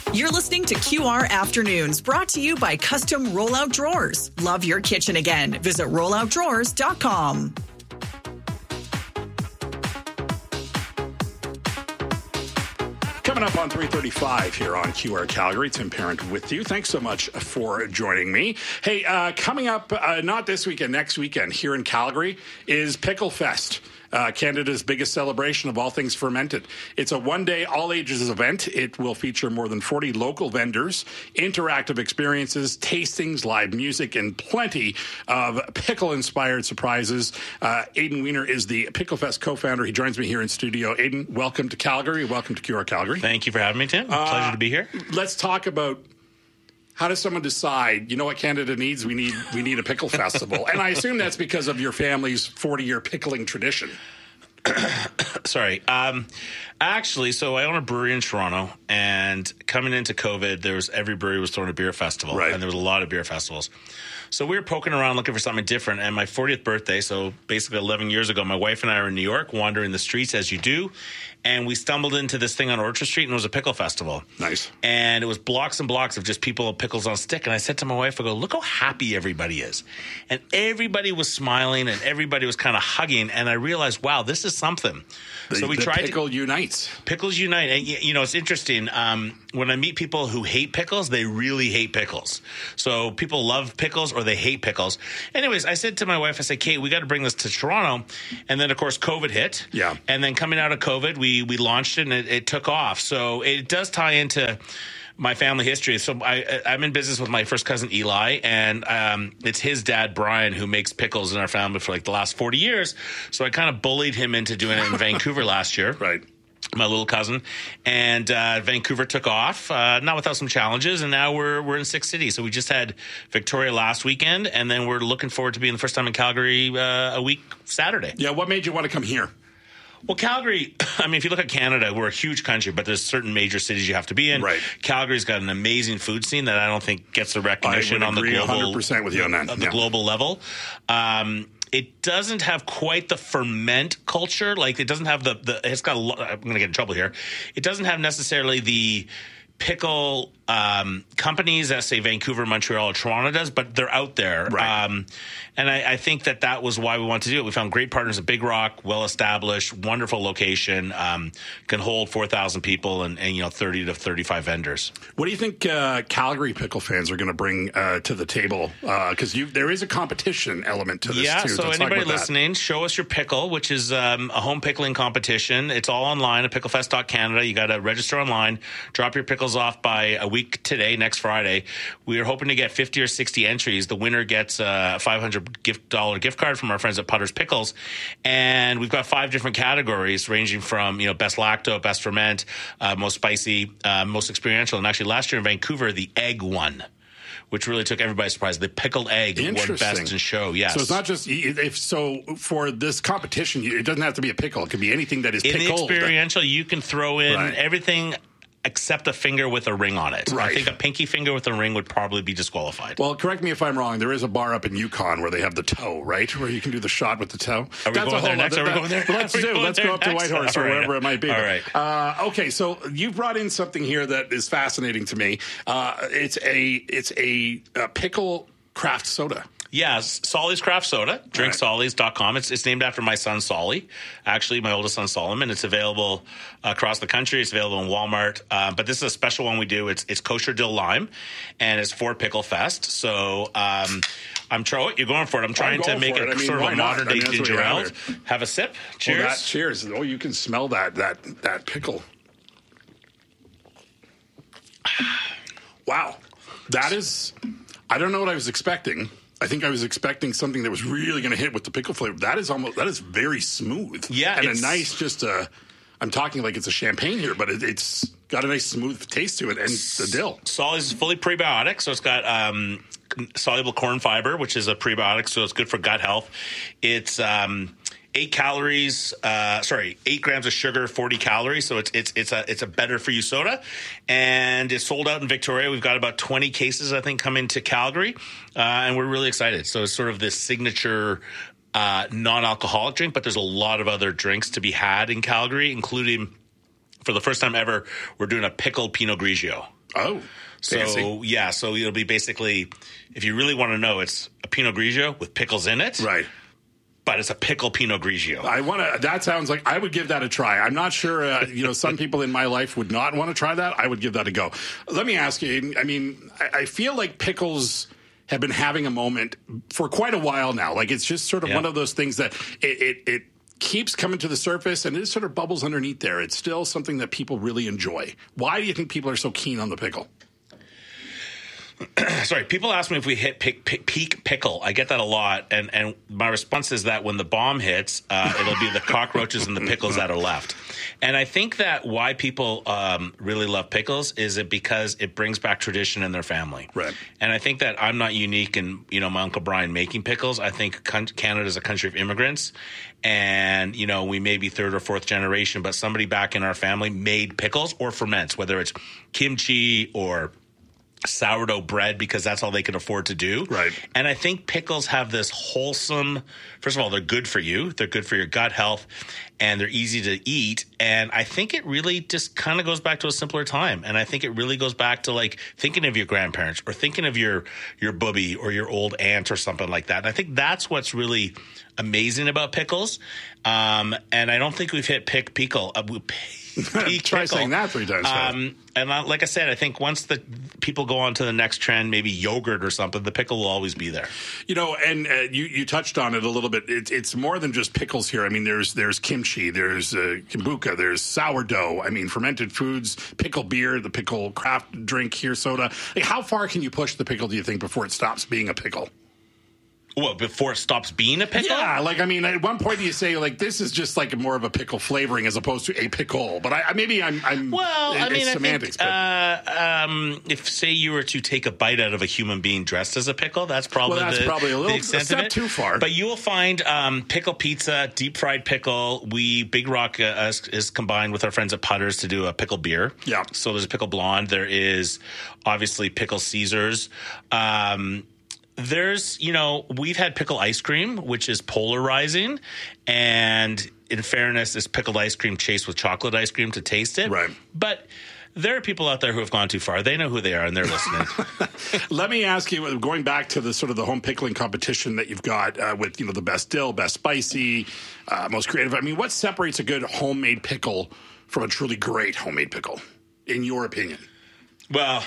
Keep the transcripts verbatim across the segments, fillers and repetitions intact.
You're listening to Q R Afternoons, brought to you by Custom Rollout Drawers. Love your kitchen again. Visit rollout drawers dot com. Coming up on three thirty-five here on Q R Calgary, Tim Parent with you. Thanks so much for joining me. Hey, uh, coming up, uh, not this weekend, next weekend here in Calgary is Pickle Fest. Uh, Canada's biggest celebration of all things fermented. It's a one-day, all-ages event. It will feature more than forty local vendors, interactive experiences, tastings, live music, and plenty of pickle-inspired surprises. Uh, Aidan Wiener is the Pickle Fest co-founder. He joins me here in studio. Aidan, welcome to Calgary. Welcome to Q R Calgary. Thank you for having me, Tim. Uh, Pleasure to be here. Let's talk about how does someone decide, you know what Canada needs? We need we need a pickle festival. And I assume that's because of your family's forty-year pickling tradition. Sorry. Um, actually, so I own a brewery in Toronto, and coming into COVID, there was every brewery was throwing a beer festival, right. And there was a lot of beer festivals. So we were poking around looking for something different, and my fortieth birthday, so basically eleven years ago, my wife and I were in New York, wandering the streets as you do, and we stumbled into this thing on Orchard Street, and it was a pickle festival. Nice. And it was blocks and blocks of just people with pickles on stick, and I said to my wife, I go, look how happy everybody is. And everybody was smiling, and everybody was kind of hugging, and I realized, wow, this is something. The, so we the tried pickle to, unites. Pickles unite. And, you know, it's interesting. Um, when I meet people who hate pickles, they really hate pickles. So people love pickles or they hate pickles. Anyways, I said to my wife, I said, Kate, we got to bring this to Toronto. And then, of course, COVID hit. Yeah. And then coming out of COVID, we we launched it and it, it took off. So it does tie into my family history. So I, I'm in business with my first cousin, Eli, and um, it's his dad, Brian, who makes pickles in our family for like the last forty years. So I kind of bullied him into doing it in Vancouver last year. Right. My little cousin, and uh, Vancouver took off, uh, not without some challenges, and now we're we're in six cities. So we just had Victoria last weekend, and then we're looking forward to being the first time in Calgary uh, a week Saturday. Yeah, what made you want to come here? Well, Calgary, I mean, if you look at Canada, we're a huge country, but there's certain major cities you have to be in. Right. Calgary's got an amazing food scene that I don't think gets the recognition I on would the agree global one hundred percent with you on that. on the Yeah. global level. Um, It doesn't have quite the ferment culture. Like, it doesn't have the, the it's got a lot, I'm going to get in trouble here. It doesn't have necessarily the pickle um, companies that say Vancouver, Montreal, or Toronto does, but they're out there. Right. Um, and I, I think that that was why we wanted to do it. We found great partners at Big Rock, well-established, wonderful location, um, can hold four thousand people and, and, you know, thirty to thirty-five vendors. What do you think uh, Calgary pickle fans are going to bring uh, to the table? Because uh, there is a competition element to this, yeah, too. so Let's talk anybody about that. listening, show us your pickle, which is um, a home pickling competition. It's all online at picklefest dot canada. You got to register online, drop your pickles off by a week today, next Friday. We are hoping to get fifty or sixty entries. The winner gets a five hundred dollars gift dollar gift card from our friends at Putter's Pickles. And we've got five different categories ranging from, you know, best lacto, best ferment, uh, most spicy, uh, most experiential. And actually last year in Vancouver, the egg won, which really took everybody by surprise. The pickled egg won best in show. Yes. So it's not just if so for this competition, it doesn't have to be a pickle. It could be anything that is in pickled. the experiential, you can throw in Right. everything except a finger with a ring on it. Right. I think a pinky finger with a ring would probably be disqualified. Well, correct me if I'm wrong. There is a bar up in Yukon where they have the toe, right? Where you can do the shot with the toe. Are we That's going a there whole next? other- Are we going there? Let's Are we do. going Let's there go up to next? Whitehorse All or right. wherever it might be. All right. Uh, okay, so you brought in something here that is fascinating to me. Uh, it's a it's a, a pickle craft soda. Yeah, Solly's Craft Soda, drink sollys dot com. It's, it's named after my son, Solly, actually, my oldest son, Solomon. It's available across the country. It's available in Walmart. Uh, but this is a special one we do. It's it's kosher dill lime, and it's for Pickle Fest. So um, I'm trying. You're going for it. I'm trying I'm to going make for a it. I mean, sort of why a not? modern I day mean, that's what ginger you ale. have Have a sip. Well, Cheers. that, cheers. Oh, you can smell that that that pickle. Wow. That is, I don't know what I was expecting. I think I was expecting something that was really going to hit with the pickle flavor. That is almost, that is very smooth. Yeah, And a it's- nice, just a, I'm talking like it's a champagne here, but it, it's got a nice smooth taste to it and the dill. Solly's is fully prebiotic, so it's got um, soluble corn fiber, which is a prebiotic, so it's good for gut health. It's um, eight calories, uh, sorry, eight grams of sugar, forty calories. So it's it's it's a it's a better for you soda, and it's sold out in Victoria. We've got about twenty cases, I think, coming to Calgary, uh, and we're really excited. So it's sort of this signature uh, non-alcoholic drink, but there's a lot of other drinks to be had in Calgary, including, for the first time ever, we're doing a pickled Pinot Grigio. Oh, fancy. So, yeah, so it'll be basically, if you really want to know, it's a Pinot Grigio with pickles in it. Right. But it's a pickle Pinot Grigio. I want to. That sounds like I would give that a try. I'm not sure. Uh, you know, some people in my life would not want to try that. I would give that a go. Let me ask you. I mean, I, I feel like pickles have been having a moment for quite a while now. Like it's just sort of yeah. one of those things that it, it, it keeps coming to the surface and it sort of bubbles underneath there. It's still something that people really enjoy. Why do you think people are so keen on the pickle? Sorry, people ask me if we hit peak, peak, peak pickle. I get that a lot, and, and my response is that when the bomb hits, uh, it'll be the cockroaches and the pickles that are left. And I think that why people um, really love pickles is it because it brings back tradition in their family. Right. And I think that I'm not unique in, you know, my Uncle Brian making pickles. I think Canada is a country of immigrants, and, you know, we may be third or fourth generation, but somebody back in our family made pickles or ferments, whether it's kimchi or sourdough bread, because that's all they can afford to do. Right. And I think pickles have this wholesome, first of all, they're good for you. They're good for your gut health, and they're easy to eat. And I think it really just kind of goes back to a simpler time. And I think it really goes back to like thinking of your grandparents or thinking of your, your booby or your old aunt or something like that. And I think that's what's really amazing about pickles. Um, and I don't think we've hit pick pickle. Uh, we, Peak Try pickle. saying that three times. Um, and I, like I said, I think once the people go on to the next trend, maybe yogurt or something, the pickle will always be there. You know, and uh, you you touched on it a little bit. It, it's more than just pickles here. I mean, there's there's kimchi, there's uh, kombucha, there's sourdough. I mean, fermented foods, pickle beer, the pickle craft drink here, soda. Like, how far can you push the pickle, do you think, before it stops being a pickle? What, before it stops being a pickle? Yeah, like, I mean, at one point you say, like, this is just like more of a pickle flavoring as opposed to a pickle. But I, maybe I'm, I'm well, I mean, semantics. I think, uh, um, if, say, you were to take a bite out of a human being dressed as a pickle, that's probably well, that's the, probably a little the extent a step of it. too far. But you will find um, pickle pizza, deep fried pickle. We, Big Rock uh, is, is combined with our friends at Putters to do a pickle beer. Yeah. So there's a pickle blonde. There is obviously pickle Caesars. Um There's, you know, we've had pickle ice cream, which is polarizing. And in fairness, it's pickled ice cream chased with chocolate ice cream to taste it. Right. But there are people out there who have gone too far. They know who they are, and they're listening. Let me ask you, going back to the sort of the home pickling competition that you've got uh, with, you know, the best dill, best spicy, uh, most creative. I mean, what separates a good homemade pickle from a truly great homemade pickle, in your opinion? Well,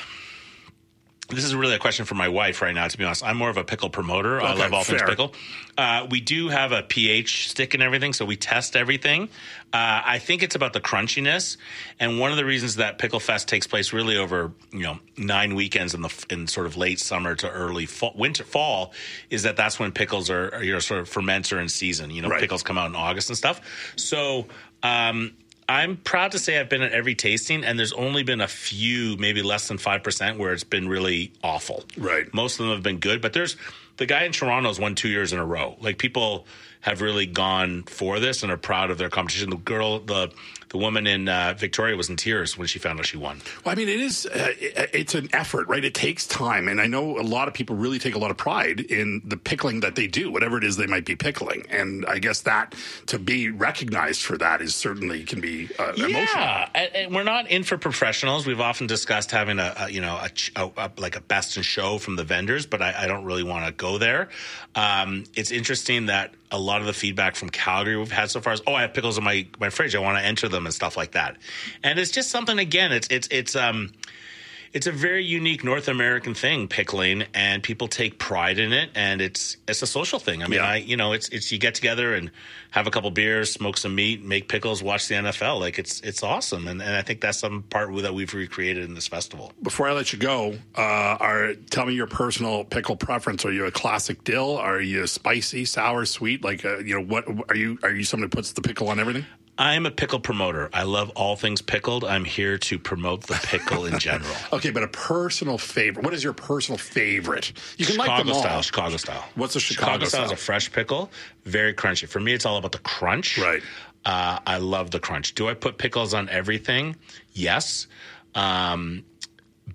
this is really a question for my wife right now, to be honest. I'm more of a pickle promoter. Okay, I love all fair. things pickle. Uh, we do have a pH stick and everything, so we test everything. Uh, I think it's about the crunchiness. And one of the reasons that Pickle Fest takes place really over, you know, nine weekends in the in sort of late summer to early fall, winter fall is that that's when pickles are, are you know, sort of ferments are in season. You know, right. Pickles come out in August and stuff. So, um, I'm proud to say I've been at every tasting, and there's only been a few, maybe less than five percent, where it's been really awful. Right. Most of them have been good, but there's the guy in Toronto's won two years in a row. Like, people have really gone for this and are proud of their competition. The girl, the the woman in uh, Victoria was in tears when she found out she won. Well, I mean, it is, uh, it, it's an effort, right? It takes time. And I know a lot of people really take a lot of pride in the pickling that they do, whatever it is they might be pickling. And I guess that to be recognized for that is certainly can be uh, emotional. Yeah, and, and we're not in for professionals. We've often discussed having a, a you know, a, a, a, like a best in show from the vendors, but I, I don't really want to go there. Um, it's interesting that a lot of the feedback from Calgary we've had so far is, oh, I have pickles in my, my fridge. I want to enter them and stuff like that. And it's just something, again, it's, it's, it's, um, it's a very unique North American thing, pickling, and people take pride in it. And it's, it's a social thing. I mean, Yeah. I, you know, it's, it's, you get together and have a couple beers, smoke some meat, make pickles, watch the N F L. Like, it's, it's awesome. And, and I think that's some part that we've recreated in this festival. Before I let you go, uh, are tell me your personal pickle preference. Are you a classic dill? Are you spicy, sour, sweet? Like, uh, you know, what are you? Are you someone who puts the pickle on everything? I'm a pickle promoter. I love all things pickled. I'm here to promote the pickle in general. Okay, but a personal favorite. What is your personal favorite? You can Chicago like them all. style. Chicago style. What's a Chicago, Chicago style? style? Is a fresh pickle, very crunchy. For me, it's all about the crunch. Right. Uh, I love the crunch. Do I put pickles on everything? Yes. Um,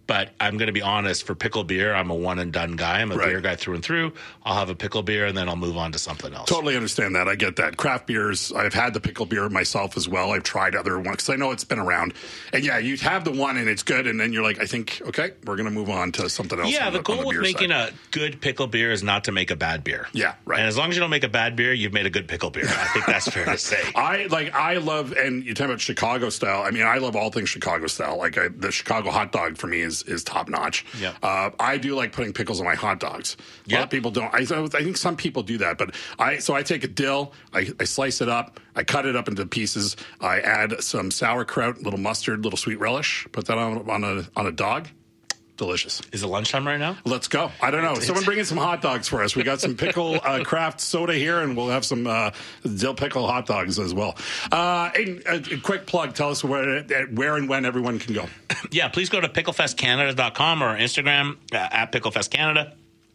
But I'm going to be honest, for pickle beer, I'm a one and done guy. I'm a right. beer guy through and through. I'll have a pickle beer and then I'll move on to something else. Totally understand that. I get that. Craft beers, I've had the pickle beer myself as well. I've tried other ones because I know it's been around. And yeah, you have the one and it's good. And then you're like, I think, okay, we're going to move on to something else. Yeah, on the, the goal on the with making side. a good pickle beer is not to make a bad beer. Yeah, right. And as long as you don't make a bad beer, you've made a good pickle beer. I think that's fair to say. I like, I love, and you talk about Chicago style. I mean, I love all things Chicago style. Like I, the Chicago hot dog for me is, is top notch. Yeah. Uh, I do like putting pickles on my hot dogs. A Yep. lot of people don't. I, I think some people do that, but I, so I take a dill, I, I slice it up, I cut it up into pieces. I add some sauerkraut, little mustard, little sweet relish, put that on, on a, on a dog. Delicious. Is it lunchtime right now? Let's go. I don't know. Someone bring in some hot dogs for us. We got some pickle uh, craft soda here, and we'll have some uh, dill pickle hot dogs as well. Uh, Aiden, a, a quick plug. Tell us where, where and when everyone can go. Yeah, please go to pickle fest canada dot com or Instagram uh, at picklefestcanada.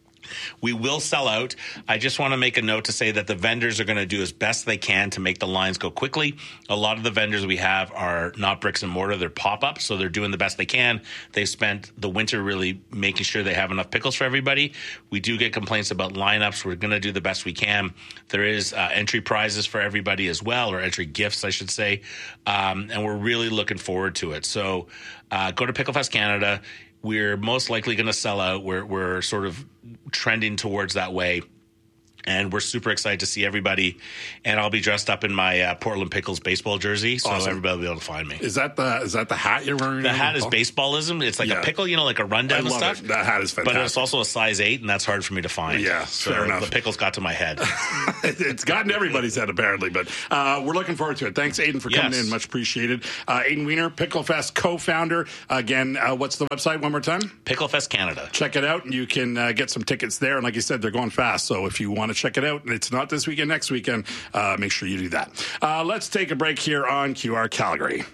We will sell out. I just want to make a note to say that the vendors are going to do as best they can to make the lines go quickly. A lot of the vendors we have are not bricks and mortar. They're pop-ups, so they're doing the best they can. They've spent the winter really making sure they have enough pickles for everybody. We do get complaints about lineups. We're going to do the best we can. There is uh, entry prizes for everybody as well, or entry gifts, I should say, um, and we're really looking forward to it. So uh, go to Pickle Fest Canada. We're most likely going to sell out. We're we're sort of trending towards that way. And we're super excited to see everybody. And I'll be dressed up in my uh, Portland Pickles baseball jersey, so Awesome. everybody will be able to find me. Is that the is that the hat you're wearing? The hat is baseballism. It's like Yeah. a pickle, you know, like a rundown I and love stuff. it. That hat is fantastic. But it's also a size eight, and that's hard for me to find. Yeah, so fair enough. The pickles got to my head. It's gotten everybody's head, apparently. But uh, we're looking forward to it. Thanks, Aiden, for coming Yes. in. Much appreciated. Uh, Aiden Wiener, Pickle Fest co-founder. Again, uh, what's the website one more time? Pickle Fest Canada. Check it out, and you can uh, get some tickets there. And like you said, they're going fast. So if you want to check it out, and it's not this weekend, next weekend, uh, make sure you do that. Uh, let's take a break here on Q R Calgary.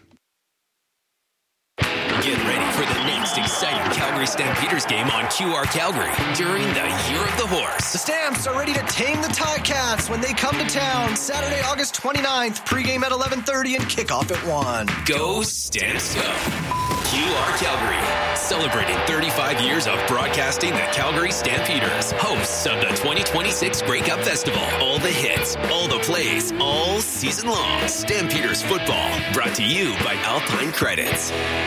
Get ready for the next exciting Calgary Stampeders game on Q R Calgary during the Year of the Horse. The Stamps are ready to tame the Ticats when they come to town Saturday, August twenty-ninth. Pregame at eleven thirty and kickoff at one. Go Stamps Go! Q R Calgary, celebrating thirty-five years of broadcasting the Calgary Stampeders, hosts of the twenty twenty-six Grey Cup Festival. All the hits, all the plays, all season long. Stampeders football, brought to you by Alpine Credits.